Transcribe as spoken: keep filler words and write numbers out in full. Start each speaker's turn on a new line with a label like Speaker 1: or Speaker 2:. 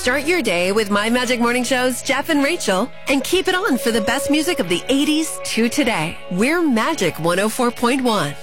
Speaker 1: Start your day with My Magic Morning Show's Jeff and Rachel and keep it on for the best music of the eighties to today. We're Magic one oh four point one.